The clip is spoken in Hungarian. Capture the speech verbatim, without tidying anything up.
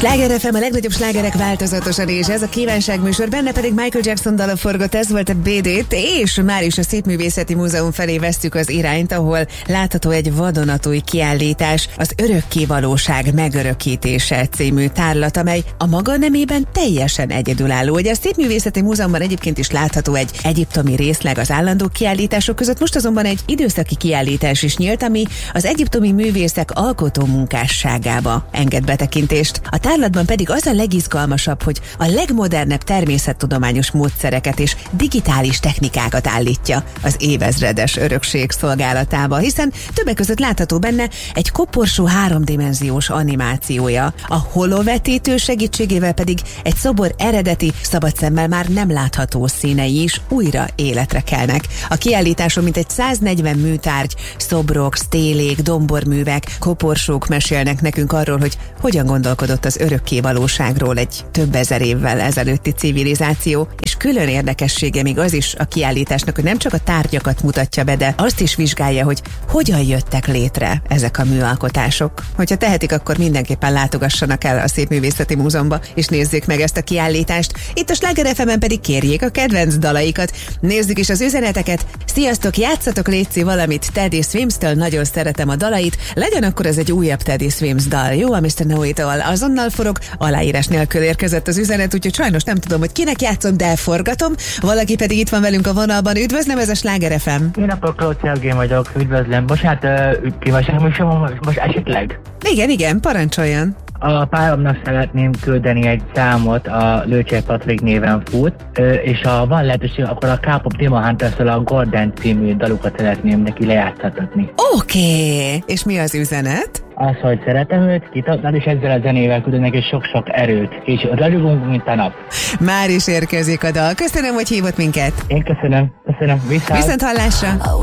Sláger ef em, a legnagyobb slágerek változatosan, és ez a kívánságműsor, benne pedig Michael Jackson dala forgott, ez volt a bé dé-t, és már is a Szépművészeti Múzeum felé vesszük az irányt, ahol látható egy vadonatúj kiállítás, az Örökkévalóság megörökítése című tárlat, amely a maga nemében teljesen egyedülálló. Ugye a Szépművészeti Múzeumban egyébként is látható egy egyiptomi részleg az állandó kiállítások között, most azonban egy időszaki kiállítás is nyílt, ami az egyiptomi művészek alkotó munkásságába enged betekintést. A tárlatban pedig az a legizgalmasabb, hogy a legmodernebb természettudományos módszereket és digitális technikákat állítja az évezredes örökség szolgálatába, hiszen többek között látható benne egy koporsó háromdimenziós animációja. A holovetítő segítségével pedig egy szobor eredeti, szabad szemmel már nem látható színei is újra életre kelnek. A kiállításon mintegy száznegyven műtárgy, szobrok, stélék, domborművek, koporsók mesélnek nekünk arról, hogy hogyan gondolkodott az örökkévalóságról egy több ezer évvel ezelőtti civilizáció, és külön érdekessége még az is a kiállításnak, hogy nem csak a tárgyakat mutatja be, de azt is vizsgálja, hogy hogyan jöttek létre ezek a műalkotások. Hogyha tehetik, akkor mindenképpen látogassanak el a Szépművészeti Múzeumba, és nézzék meg ezt a kiállítást. Itt a Sláger ef em-en pedig kérjék a kedvenc dalaikat. Nézzük is az üzeneteket. Sziasztok, játszatok létszi valamit Teddy Swims-től, nagyon szeretem a dalait. Legyen akkor ez egy újabb Teddy Swims dal, jó? A miszter Know It All. Azonnal forog, aláírás nélkül érkezett az üzenet, úgyhogy sajnos nem tudom, hogy kinek játszom, de forgatom. Valaki pedig itt van velünk a vonalban. Üdvözlöm, ez a Sláger ef em. Én a Klóciágén vagyok, üdvözlöm. Bocsánat, kívánságműsorom most esetleg? Igen, igen, parancsoljon. A páromnak szeretném küldeni egy számot, a Lőcser Patrik néven fut, és ha van lehetőség, akkor a K-pop Demon Hunters-től a Golden című dalukat szeretném neki lejátszatni. Oké, okay. És mi az üzenet? Az, hogy szeretem őt, kitartani, és ezzel a zenével küldenek neki sok-sok erőt, és ragyogunk, mint a nap. Már is érkezik a dal. Köszönöm, hogy hívott minket. Én köszönöm, köszönöm. Viszont, Viszont hallásra.